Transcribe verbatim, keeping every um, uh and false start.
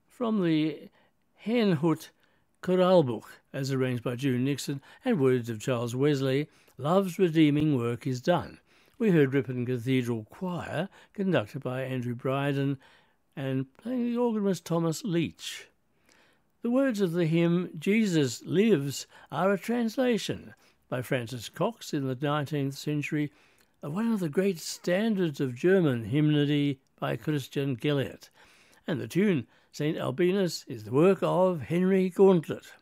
From the Herrnhut Choralbuch, as arranged by June Nixon, and words of Charles Wesley, love's redeeming work is done. We heard Ripon Cathedral Choir, conducted by Andrew Bryden, and playing the organ was Thomas Leach. The words of the hymn Jesus Lives are a translation by Francis Cox in the nineteenth century of one of the great standards of German hymnody by Christian Gellert, and the tune Saint Albinus is the work of Henry Gauntlet.